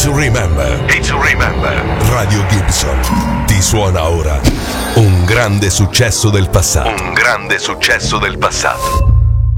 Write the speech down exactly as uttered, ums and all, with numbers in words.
It's Remember. It's Remember. Radio Gibson ti suona ora un grande successo del passato. Un grande successo del passato.